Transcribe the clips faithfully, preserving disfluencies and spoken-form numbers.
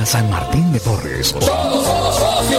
San Martín de Porres. ¡Todos somos socios!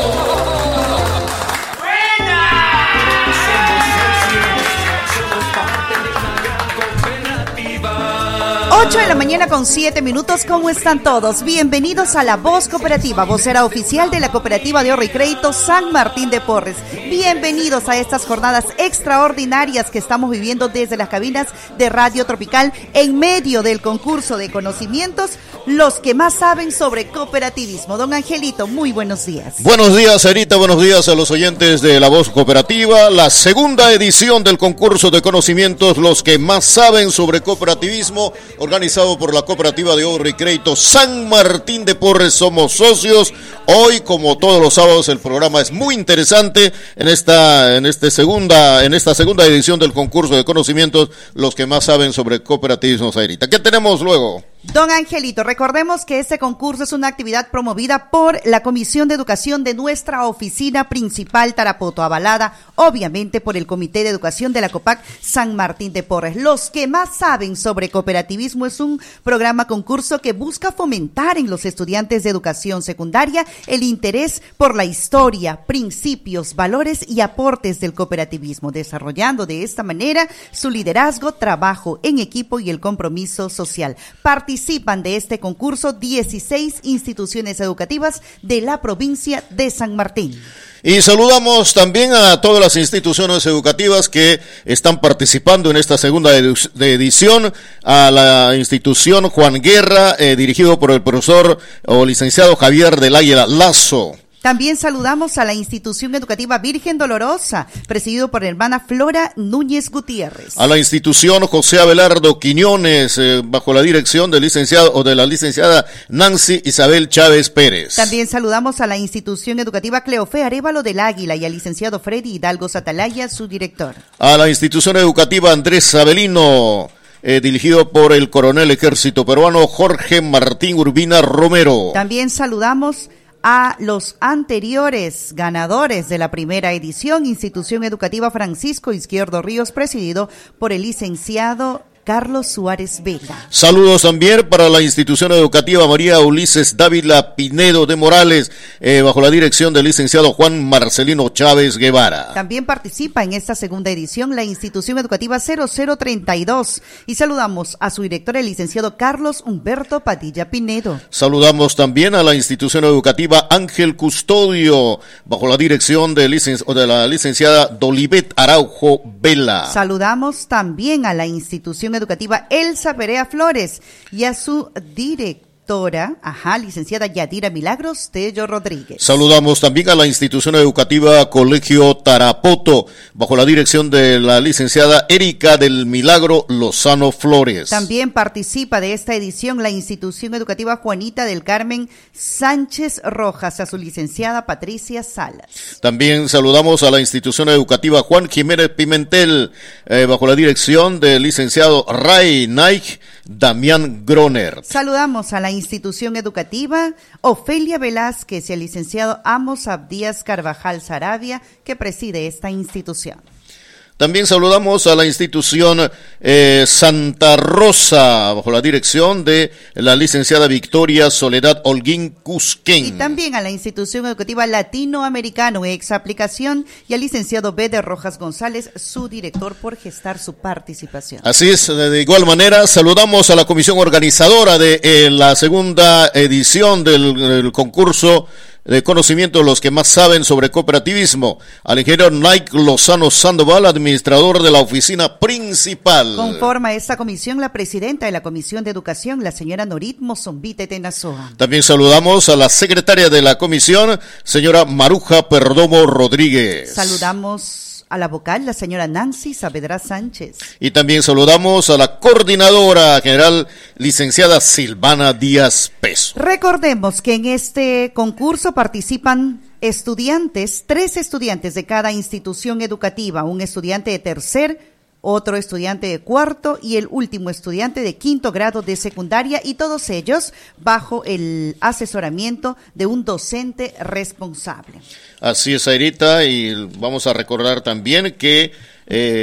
ocho de la mañana con siete minutos, ¿cómo están todos? Bienvenidos a La Voz Cooperativa, vocera oficial de la Cooperativa de Ahorro y Crédito San Martín de Porres. Bienvenidos a estas jornadas extraordinarias que estamos viviendo desde las cabinas de Radio Tropical en medio del concurso de conocimientos, los que más saben sobre cooperativismo. Don Angelito, muy buenos días. Buenos días, Erita, buenos días a los oyentes de La Voz Cooperativa. La segunda edición del concurso de conocimientos, los que más saben sobre cooperativismo, organizado por la Cooperativa de Ahorro y Crédito San Martín de Porres. Somos socios. Hoy, como todos los sábados, el programa es muy interesante en esta, en este segunda, en esta segunda edición del concurso de conocimientos, los que más saben sobre cooperativismo, Zairita. ¿Qué tenemos luego? Don Angelito, recordemos que este concurso es una actividad promovida por la Comisión de Educación de nuestra oficina principal Tarapoto, avalada obviamente por el Comité de Educación de la COPAC San Martín de Porres. Los que más saben sobre cooperativismo es un programa concurso que busca fomentar en los estudiantes de educación secundaria el interés por la historia, principios, valores y aportes del cooperativismo, desarrollando de esta manera su liderazgo, trabajo en equipo y el compromiso social. Participan de este concurso dieciséis instituciones educativas de la provincia de San Martín. Y saludamos también a todas las instituciones educativas que están participando en esta segunda edu- de edición, a la institución Juan Guerra, eh, dirigido por el profesor o licenciado Javier del Águila Lazo. También saludamos a la institución educativa Virgen Dolorosa, presidido por la hermana Flora Núñez Gutiérrez. A la institución José Abelardo Quiñones, eh, bajo la dirección del licenciado o de la licenciada Nancy Isabel Chávez Pérez. También saludamos a la institución educativa Cleofé Arévalo del Águila y al licenciado Freddy Hidalgo Satalaya, su director. A la institución educativa Andrés Sabelino, eh, dirigido por el coronel ejército peruano Jorge Martín Urbina Romero. También saludamos a los anteriores ganadores de la primera edición, Institución Educativa Francisco Izquierdo Ríos, presidido por el licenciado Carlos Suárez Vega. Saludos también para la institución educativa María Ulises Dávila Pinedo de Morales, eh, bajo la dirección del licenciado Juan Marcelino Chávez Guevara. También participa en esta segunda edición la institución educativa cero cero treinta y dos y saludamos a su director, el licenciado Carlos Humberto Padilla Pinedo. Saludamos también a la institución educativa Ángel Custodio, bajo la dirección de, licen- de la licenciada Dolivet Araujo Vela. Saludamos también a la institución educativa Elsa Perea Flores y a su directora, ajá, licenciada Yadira Milagros Tello Rodríguez. Saludamos también a la institución educativa Colegio Tarapoto, bajo la dirección de la licenciada Erika del Milagro Lozano Flores. También participa de esta edición la institución educativa Juanita del Carmen Sánchez Rojas, a su licenciada Patricia Salas. También saludamos a la institución educativa Juan Jiménez Pimentel, eh, bajo la dirección del licenciado Ray Naik Damián Groner. Saludamos a la institución educativa Ofelia Velázquez y al licenciado Amos Abdías Carvajal Sarabia, que preside esta institución. También saludamos a la institución eh, Santa Rosa, bajo la dirección de la licenciada Victoria Soledad Holguín Cusquén. Y también a la institución educativa Latinoamericano, ex aplicación, y al licenciado B. de Rojas González, su director, por gestar su participación. Así es, de igual manera saludamos a la comisión organizadora de eh, la segunda edición del, del concurso de conocimiento, los que más saben sobre cooperativismo, al ingeniero Nike Lozano Sandoval, administrador de la oficina principal. Conforma esta comisión la presidenta de la Comisión de Educación, la señora Norit Mozombite Tenazoa. También saludamos a la secretaria de la comisión, señora Maruja Perdomo Rodríguez. Saludamos a la vocal, la señora Nancy Saavedra Sánchez. Y también saludamos a la coordinadora general, licenciada Silvana Díaz Peso. Recordemos que en este concurso participan estudiantes, tres estudiantes de cada institución educativa, un estudiante de tercer, otro estudiante de cuarto y el último estudiante de quinto grado de secundaria, y todos ellos bajo el asesoramiento de un docente responsable. Así es, Airita, y vamos a recordar también que eh,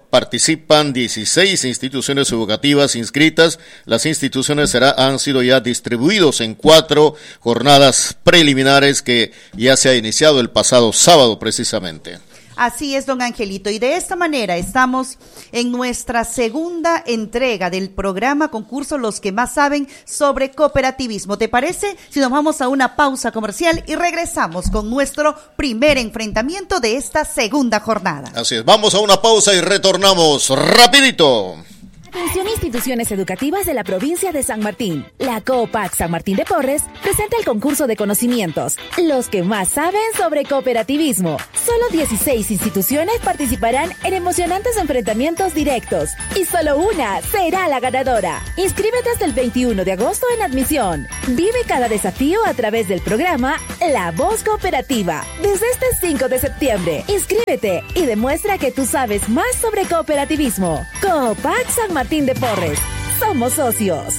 participan dieciséis instituciones educativas inscritas. Las instituciones será, han sido ya distribuidos en cuatro jornadas preliminares que ya se ha iniciado el pasado sábado precisamente. Así es, don Angelito, y de esta manera estamos en nuestra segunda entrega del programa concurso Los que más saben sobre cooperativismo. ¿Te parece si nos vamos a una pausa comercial y regresamos con nuestro primer enfrentamiento de esta segunda jornada? Así es, vamos a una pausa y retornamos rapidito. Atención instituciones educativas de la provincia de San Martín. La Copac San Martín de Porres presenta el concurso de conocimientos. Los que más saben sobre cooperativismo. Solo dieciséis instituciones participarán en emocionantes enfrentamientos directos. Y solo una será la ganadora. Inscríbete hasta el veintiuno de agosto en admisión. Vive cada desafío a través del programa La Voz Cooperativa. Desde este cinco de septiembre, inscríbete y demuestra que tú sabes más sobre cooperativismo. Copac San Martín Martín de Porres. Somos socios.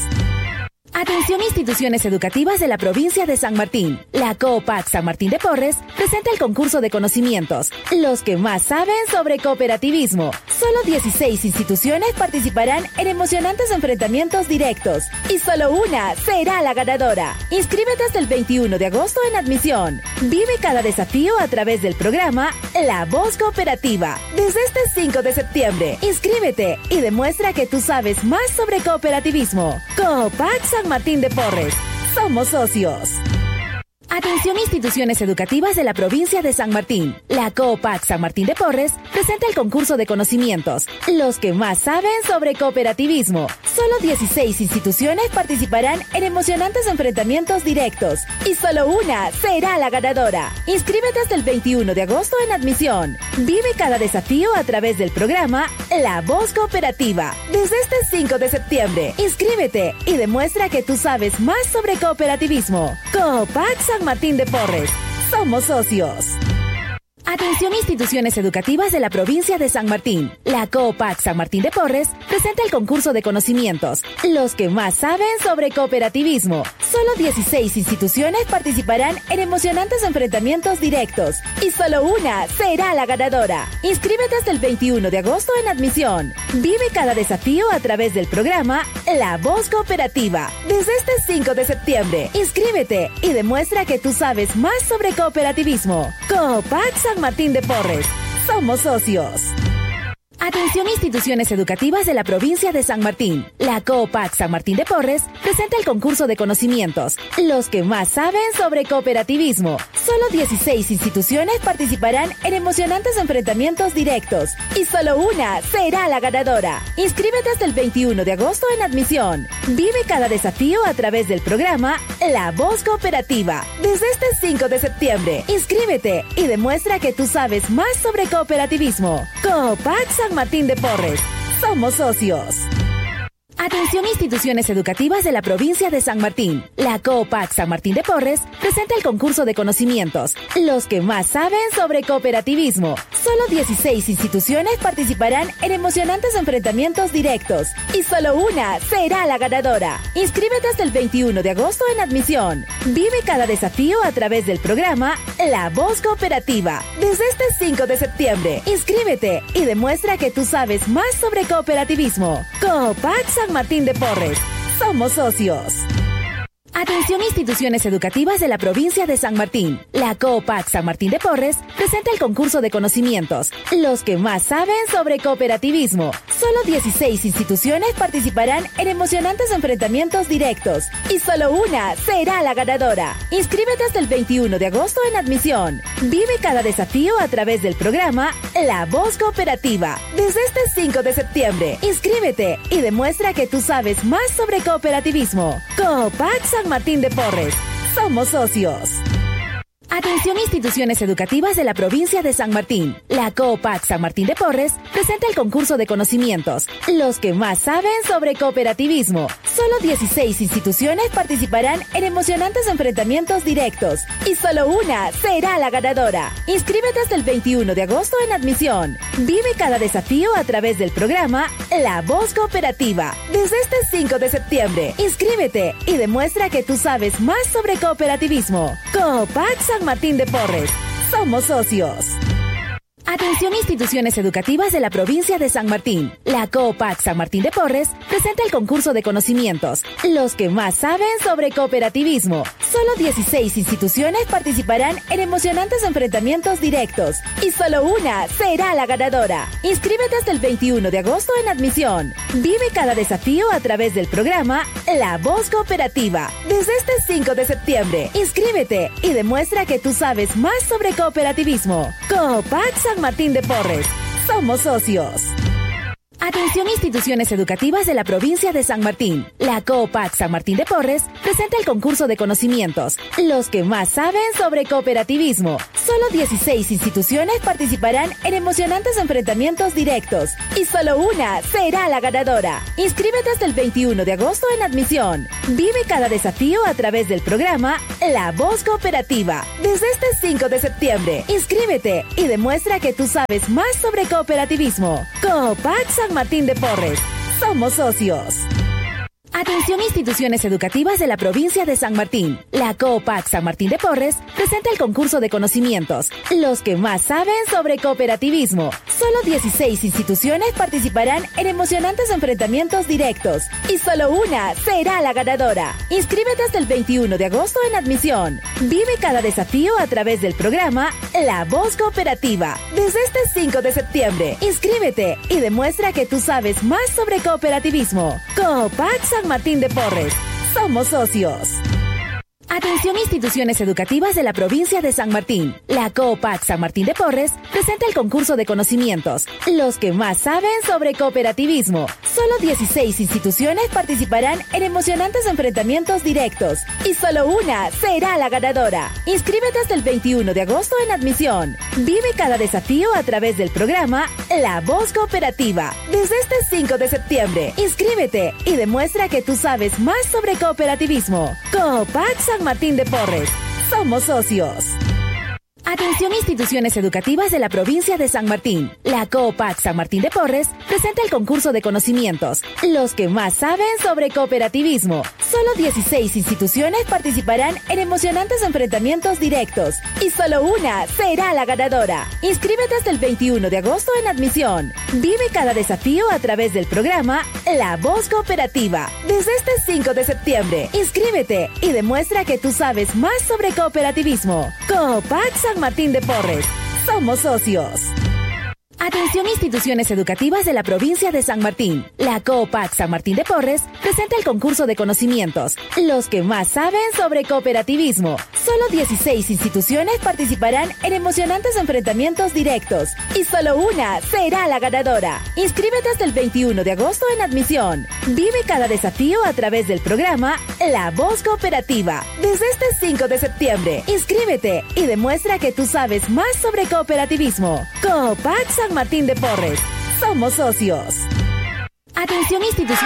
Atención instituciones educativas de la provincia de San Martín. La Copac San Martín de Porres presenta el concurso de conocimientos. Los que más saben sobre cooperativismo. Solo dieciséis instituciones participarán en emocionantes enfrentamientos directos. Y solo una será la ganadora. Inscríbete hasta el veintiuno de agosto en admisión. Vive cada desafío a través del programa La Voz Cooperativa. Desde este cinco de septiembre, inscríbete y demuestra que tú sabes más sobre cooperativismo. Copac San Martín de Porres. Somos socios. Atención instituciones educativas de la provincia de San Martín. La Copac San Martín de Porres presenta el concurso de conocimientos. Los que más saben sobre cooperativismo. Solo dieciséis instituciones participarán en emocionantes enfrentamientos directos. Y solo una será la ganadora. Inscríbete hasta el veintiuno de agosto en admisión. Vive cada desafío a través del programa La Voz Cooperativa. Desde este cinco de septiembre, inscríbete y demuestra que tú sabes más sobre cooperativismo. Copac San Martín de Porres. Somos socios. Atención instituciones educativas de la provincia de San Martín. La Copac San Martín de Porres presenta el concurso de conocimientos. Los que más saben sobre cooperativismo. Solo dieciséis instituciones participarán en emocionantes enfrentamientos directos. Y solo una será la ganadora. Inscríbete hasta el veintiuno de agosto en admisión. Vive cada desafío a través del programa La Voz Cooperativa. Desde este cinco de septiembre, inscríbete y demuestra que tú sabes más sobre cooperativismo. Copac San Martín de Porres. Somos socios. Atención instituciones educativas de la provincia de San Martín. La Copac San Martín de Porres presenta el concurso de conocimientos. Los que más saben sobre cooperativismo. Solo dieciséis instituciones participarán en emocionantes enfrentamientos directos. Y solo una será la ganadora. Inscríbete hasta el veintiuno de agosto en admisión. Vive cada desafío a través del programa La Voz Cooperativa. Desde este cinco de septiembre, inscríbete y demuestra que tú sabes más sobre cooperativismo. Copac San Martín de Porres. Somos socios. Atención instituciones educativas de la provincia de San Martín. La Copac San Martín de Porres presenta el concurso de conocimientos. Los que más saben sobre cooperativismo. Solo dieciséis instituciones participarán en emocionantes enfrentamientos directos. Y solo una será la ganadora. Inscríbete hasta el veintiuno de agosto en admisión. Vive cada desafío a través del programa La Voz Cooperativa. Desde este cinco de septiembre, inscríbete y demuestra que tú sabes más sobre cooperativismo. Copac San Martín de Porres. Somos socios. Atención instituciones educativas de la provincia de San Martín. La Copac San Martín de Porres presenta el concurso de conocimientos. Los que más saben sobre cooperativismo. Solo dieciséis instituciones participarán en emocionantes enfrentamientos directos. Y solo una será la ganadora. Inscríbete hasta el veintiuno de agosto en admisión. Vive cada desafío a través del programa La Voz Cooperativa. Desde este cinco de septiembre, inscríbete y demuestra que tú sabes más sobre cooperativismo. Copac San Martín de Porres. Somos socios. Atención instituciones educativas de la provincia de San Martín. La Copac San Martín de Porres presenta el concurso de conocimientos. Los que más saben sobre cooperativismo. Solo dieciséis instituciones participarán en emocionantes enfrentamientos directos. Y solo una será la ganadora. Inscríbete hasta el veintiuno de agosto en admisión. Vive cada desafío a través del programa La Voz Cooperativa. Desde este cinco de septiembre, inscríbete y demuestra que tú sabes más sobre cooperativismo. Copac San Martín de Porres. Somos socios. Atención instituciones educativas de la provincia de San Martín. La COPAC San Martín de Porres presenta el concurso de conocimientos, los que más saben sobre cooperativismo. Solo dieciséis instituciones participarán en emocionantes enfrentamientos directos y solo una será la ganadora. Inscríbete hasta el veintiuno de agosto en admisión. Vive cada desafío a través del programa La Voz Cooperativa. Desde este cinco de septiembre, inscríbete y demuestra que tú sabes más sobre cooperativismo. COPAC San Martín de Porres. Somos socios. Atención instituciones educativas de la provincia de San Martín. La COPAC San Martín de Porres presenta el concurso de conocimientos, los que más saben sobre cooperativismo. Solo dieciséis instituciones participarán en emocionantes enfrentamientos directos y solo una será la ganadora. Inscríbete hasta el veintiuno de agosto en admisión. Vive cada desafío a través del programa La Voz Cooperativa. Desde este cinco de septiembre, inscríbete y demuestra que tú sabes más sobre cooperativismo. COPAC San Martín de Porres. Somos socios. Atención instituciones educativas de la provincia de San Martín. La COPAC San Martín de Porres presenta el concurso de conocimientos, los que más saben sobre cooperativismo. Solo dieciséis instituciones participarán en emocionantes enfrentamientos directos y solo una será la ganadora. Inscríbete hasta el veintiuno de agosto en admisión. Vive cada desafío a través del programa La Voz Cooperativa. Desde este cinco de septiembre, inscríbete y demuestra que tú sabes más sobre cooperativismo. COPAC San Martín de Porres. Somos socios. Atención instituciones educativas de la provincia de San Martín. La COPAC San Martín de Porres presenta el concurso de conocimientos, los que más saben sobre cooperativismo. Solo dieciséis instituciones participarán en emocionantes enfrentamientos directos y solo una será la ganadora. Inscríbete hasta el veintiuno de agosto en admisión. Vive cada desafío a través del programa La Voz Cooperativa. Desde este cinco de septiembre, inscríbete y demuestra que tú sabes más sobre cooperativismo. COPAC San Martín de Porres. Somos socios. Atención instituciones educativas de la provincia de San Martín. La COPAC San Martín de Porres presenta el concurso de conocimientos, los que más saben sobre cooperativismo. Solo dieciséis instituciones participarán en emocionantes enfrentamientos directos y solo una será la ganadora. Inscríbete hasta el veintiuno de agosto en admisión. Vive cada desafío a través del programa La Voz Cooperativa. Desde este cinco de septiembre, inscríbete y demuestra que tú sabes más sobre cooperativismo. COPAC San Martín de Porres. Somos socios. Atención instituciones educativas de la provincia de San Martín. La COPAC San Martín de Porres presenta el concurso de conocimientos, los que más saben sobre cooperativismo. Solo dieciséis instituciones participarán en emocionantes enfrentamientos directos y solo una será la ganadora. Inscríbete hasta el veintiuno de agosto en admisión. Vive cada desafío a través del programa La Voz Cooperativa. Desde este cinco de septiembre, inscríbete y demuestra que tú sabes más sobre cooperativismo. COPAC San Martín de Porres. Somos socios. Atención institución.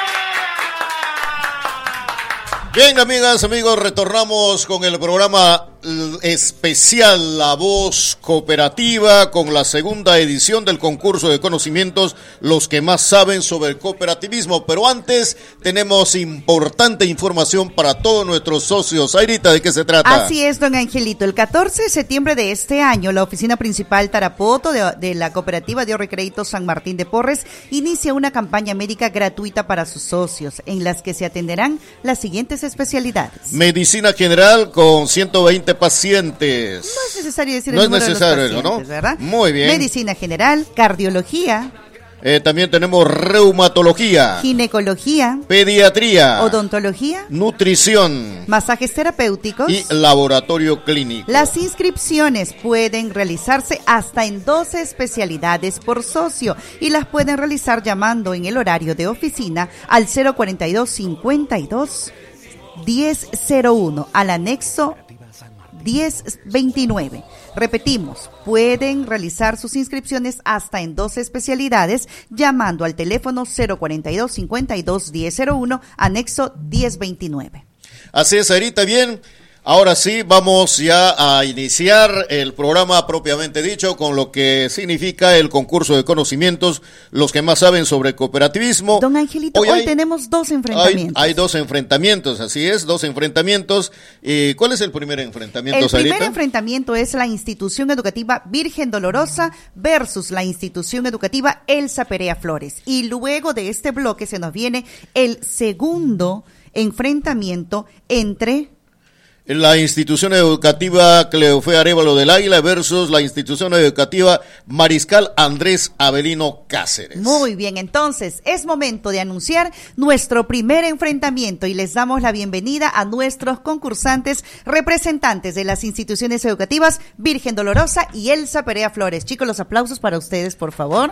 Bien, amigas, amigos, retornamos con el programa especial La Voz Cooperativa con la segunda edición del concurso de conocimientos, los que más saben sobre el cooperativismo. Pero antes tenemos importante información para todos nuestros socios. Airita, ¿de qué se trata? Así es, don Angelito. El catorce de septiembre de este año, la oficina principal Tarapoto de, de la cooperativa de ahorro y crédito San Martín de Porres inicia una campaña médica gratuita para sus socios, en las que se atenderán las siguientes especialidades. Medicina general con ciento veinte pacientes. No es necesario decir no el es número necesario, de los pacientes, ¿no? ¿verdad? Muy bien. Medicina general, cardiología. Eh, también tenemos reumatología, ginecología, pediatría, odontología, nutrición, masajes terapéuticos y laboratorio clínico. Las inscripciones pueden realizarse hasta en doce especialidades por socio y las pueden realizar llamando en el horario de oficina al cero cuarenta y dos, cincuenta y dos, diez cero uno al anexo diez veintinueve. Repetimos, pueden realizar sus inscripciones hasta en doce especialidades llamando al teléfono cero cuarenta y dos, cincuenta y dos, diez cero uno, anexo diez veintinueve. Así es, Airita, bien. Ahora sí, vamos ya a iniciar el programa propiamente dicho con lo que significa el concurso de conocimientos, los que más saben sobre cooperativismo. Don Angelito, hoy, hoy hay, tenemos dos enfrentamientos. Hay, hay dos enfrentamientos, así es, dos enfrentamientos. Eh, ¿Cuál es el primer enfrentamiento, El Sarita? primer enfrentamiento es la institución educativa Virgen Dolorosa versus la institución educativa Elsa Perea Flores. Y luego de este bloque se nos viene el segundo enfrentamiento entre la institución educativa Cleofé Arévalo del Águila versus la institución educativa Mariscal Andrés Avelino Cáceres. Muy bien, entonces es momento de anunciar nuestro primer enfrentamiento y les damos la bienvenida a nuestros concursantes representantes de las instituciones educativas Virgen Dolorosa y Elsa Perea Flores. Chicos, los aplausos para ustedes, por favor.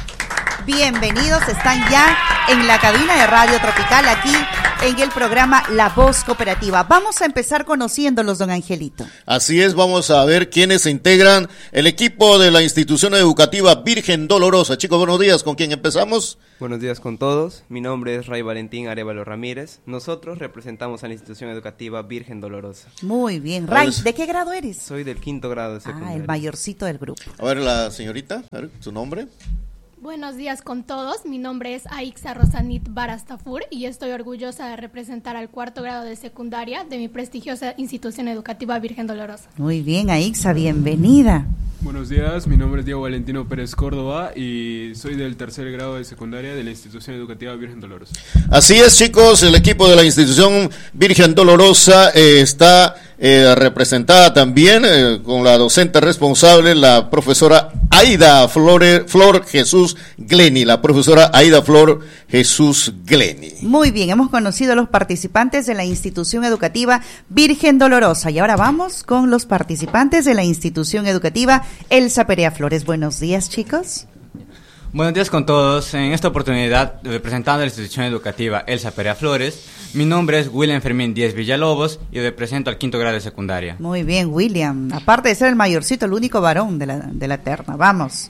Bienvenidos, están ya en la cabina de Radio Tropical, aquí en el programa La Voz Cooperativa. Vamos a empezar conociéndolos, don Angelito. Así es, vamos a ver quiénes se integran el equipo de la institución educativa Virgen Dolorosa. Chicos, buenos días, ¿con quién empezamos? Buenos días con todos, mi nombre es Ray Valentín Arévalo Ramírez. Nosotros representamos a la institución educativa Virgen Dolorosa. Muy bien, Ray, ¿de qué grado eres? Soy del quinto grado de secundaria. Ah, el mayorcito del grupo. A ver, la señorita, a ver, ¿su nombre? Buenos días con todos, mi nombre es Aixa Rosanit Barastafur y estoy orgullosa de representar al cuarto grado de secundaria de mi prestigiosa institución educativa Virgen Dolorosa. Muy bien, Aixa, bienvenida. Buenos días, mi nombre es Diego Valentino Pérez Córdoba y soy del tercer grado de secundaria de la institución educativa Virgen Dolorosa. Así es, chicos, el equipo de la institución Virgen Dolorosa eh, está eh, representada también eh, con la docente responsable, la profesora Aida Flore, Flor Jesús Gleni, la profesora Aida Flor Jesús Gleni. Muy bien, hemos conocido a los participantes de la institución educativa Virgen Dolorosa y ahora vamos con los participantes de la institución educativa Elsa Perea Flores. Buenos días, chicos. Buenos días con todos. En esta oportunidad, representando a la institución educativa Elsa Perea Flores, mi nombre es William Fermín Díez Villalobos y represento al quinto grado de secundaria. Muy bien, William. Aparte de ser el mayorcito, el único varón de la, de la terna. Vamos.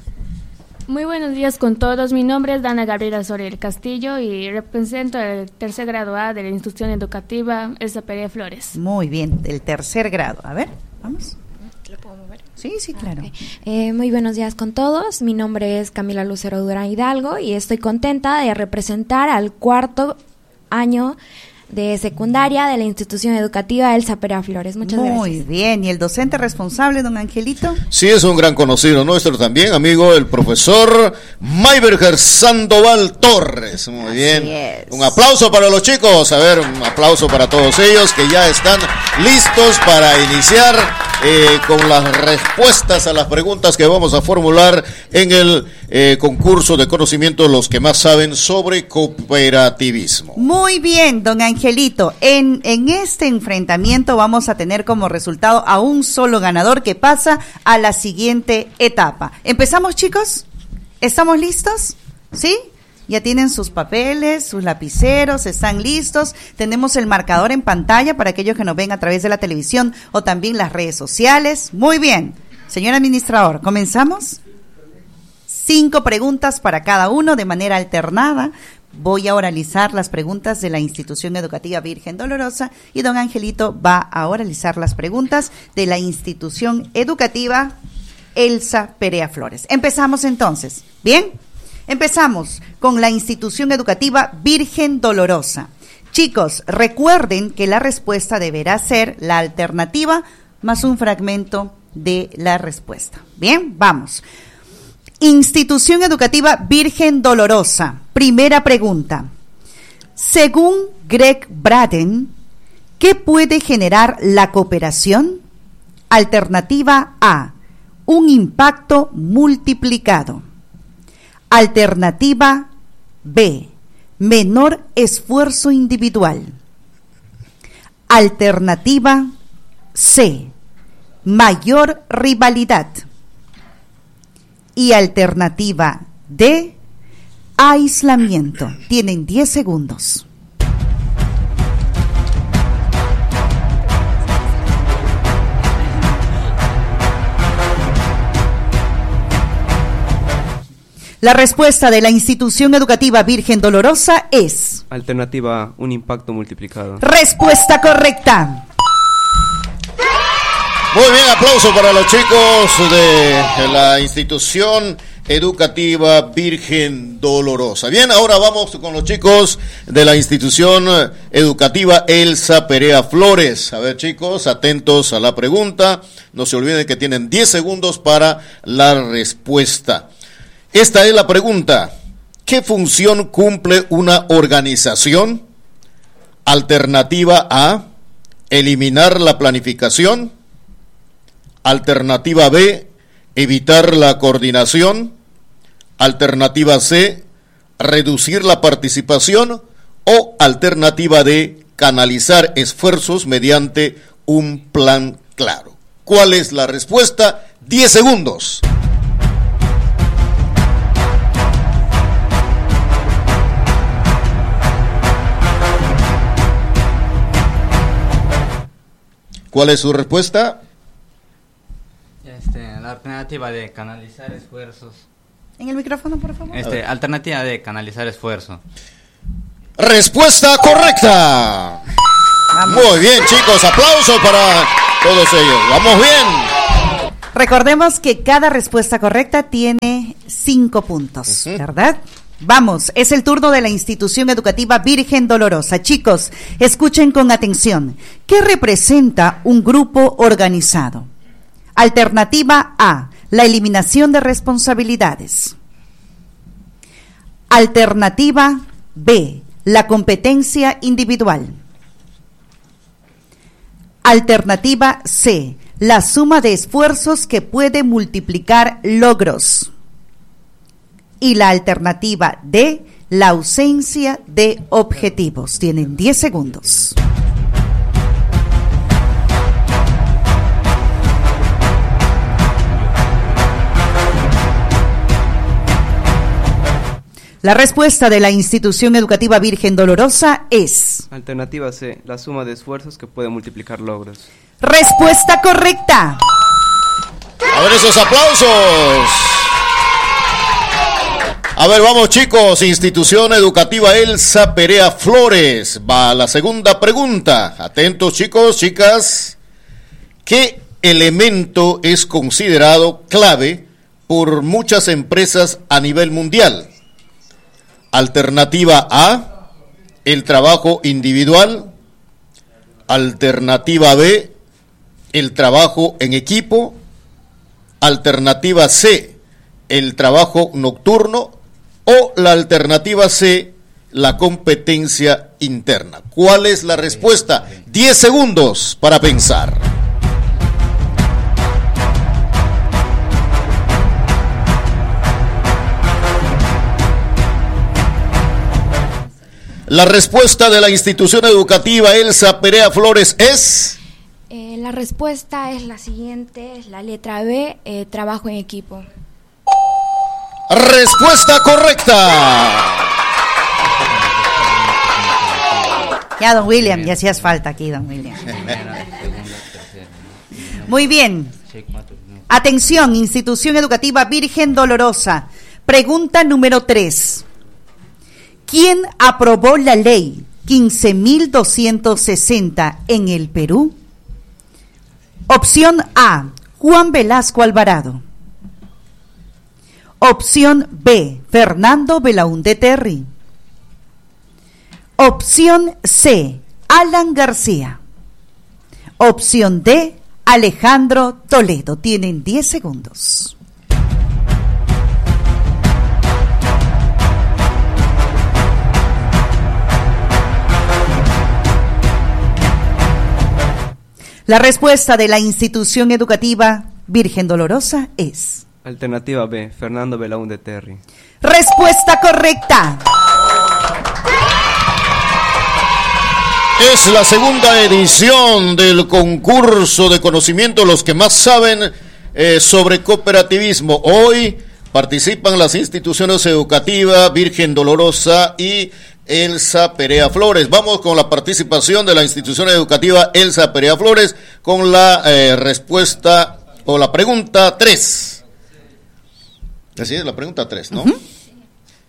Muy buenos días con todos. Mi nombre es Dana Gabriela Soria del Castillo y represento el tercer grado A de la institución educativa Elsa Perea Flores. Muy bien, del tercer grado. A ver, vamos. ¿Lo puedo mover? Sí, sí, claro. Okay. Eh, muy buenos días con todos. Mi nombre es Camila Lucero Durán Hidalgo y estoy contenta de representar al cuarto año de secundaria de la institución educativa Elsa Perea Flores. Muchas Muy gracias. Muy bien. ¿Y el docente responsable, don Angelito? Sí, es un gran conocido nuestro también, amigo, el profesor Mayberger Sandoval Torres. Muy Así bien. Es. Un aplauso para los chicos. A ver, un aplauso para todos ellos que ya están listos para iniciar eh, con las respuestas a las preguntas que vamos a formular en el eh, concurso de conocimiento, los que más saben sobre cooperativismo. Muy bien, don Angelito. En, en este enfrentamiento vamos a tener como resultado a un solo ganador que pasa a la siguiente etapa. ¿Empezamos, chicos? ¿Estamos listos? ¿Sí? Ya tienen sus papeles, sus lapiceros, están listos. Tenemos el marcador en pantalla para aquellos que nos ven a través de la televisión o también las redes sociales. Muy bien. Señor administrador, ¿comenzamos? Cinco preguntas para cada uno de manera alternada. Voy a oralizar las preguntas de la institución educativa Virgen Dolorosa y don Angelito va a oralizar las preguntas de la institución educativa Elsa Perea Flores. Empezamos entonces. ¿Bien? Empezamos con la institución educativa Virgen Dolorosa. Chicos, recuerden que la respuesta deberá ser la alternativa más un fragmento de la respuesta. Bien, vamos. Institución educativa Virgen Dolorosa. Primera pregunta. Según Greg Braden, ¿qué puede generar la cooperación? Alternativa A, un impacto multiplicado. Alternativa B, menor esfuerzo individual. Alternativa C, mayor rivalidad. Y alternativa D, aislamiento. Tienen diez segundos. La respuesta de la institución educativa Virgen Dolorosa es... Alternativa A, un impacto multiplicado. Respuesta correcta. Muy bien, aplauso para los chicos de la institución educativa Virgen Dolorosa. Bien, ahora vamos con los chicos de la institución educativa Elsa Perea Flores. A ver, chicos, atentos a la pregunta. No se olviden que tienen diez segundos para la respuesta. Esta es la pregunta. ¿Qué función cumple una organización? Alternativa A, eliminar la planificación. Alternativa B, evitar la coordinación. Alternativa C, reducir la participación. O alternativa D, canalizar esfuerzos mediante un plan claro. ¿Cuál es la respuesta? diez segundos. ¿Cuál es su respuesta? Este, la alternativa de canalizar esfuerzos. En el micrófono, por favor. Este, alternativa de canalizar esfuerzo. Respuesta correcta. Vamos. Muy bien, chicos, aplausos para todos ellos. Vamos bien. Recordemos que cada respuesta correcta tiene cinco puntos, uh-huh. ¿verdad? Vamos, es el turno de la institución educativa Virgen Dolorosa. Chicos, escuchen con atención. ¿Qué representa un grupo organizado? Alternativa A, la eliminación de responsabilidades. Alternativa B, la competencia individual. Alternativa C, la suma de esfuerzos que puede multiplicar logros. Y la alternativa D, la ausencia de objetivos. Tienen diez segundos. La respuesta de la institución educativa Virgen Dolorosa es... Alternativa C, la suma de esfuerzos que puede multiplicar logros. Respuesta correcta. A ver esos aplausos. A ver, vamos chicos, institución educativa Elsa Perea Flores. Va a la segunda pregunta. Atentos chicos, chicas. ¿Qué elemento es considerado clave por muchas empresas a nivel mundial? Alternativa A, el trabajo individual. Alternativa B, el trabajo en equipo. Alternativa C, el trabajo nocturno. O la alternativa C, la competencia interna. ¿Cuál es la respuesta? diez segundos para pensar. La respuesta de la institución educativa Elsa Perea Flores es... Eh, la respuesta es la siguiente, es la letra B, eh, trabajo en equipo. Respuesta correcta. Ya, don William, ya hacías falta aquí, don William. Muy bien. Atención, institución educativa Virgen Dolorosa. Pregunta número tres. ¿Quién aprobó la ley quince mil doscientos sesenta en el Perú? Opción A, Juan Velasco Alvarado. Opción B, Fernando Belaúnde Terry. Opción C, Alan García. Opción D, Alejandro Toledo. Tienen diez segundos. La respuesta de la institución educativa Virgen Dolorosa es... Alternativa B, Fernando Belaúnde Terry. Respuesta correcta. Es la segunda edición del concurso de conocimiento, los que más saben eh, sobre cooperativismo. Hoy participan las instituciones educativas Virgen Dolorosa y Elsa Perea Flores. Vamos con la participación de la institución educativa Elsa Perea Flores con la eh, respuesta o la pregunta tres. Así es, la pregunta tres, ¿no? Uh-huh.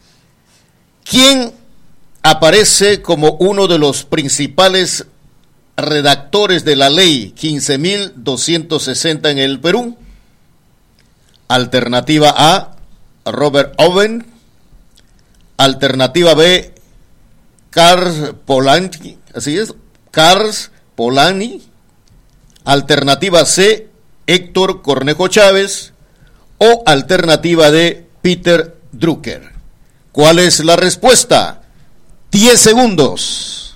¿Quién aparece como uno de los principales redactores de la ley quince mil doscientos sesenta en el Perú. Alternativa A, Robert Owen. Alternativa B, Karl Polanyi, así es, Karl Polanyi. Alternativa C, Héctor Cornejo Chávez. O alternativa D, Peter Drucker. ¿Cuál es la respuesta? diez segundos.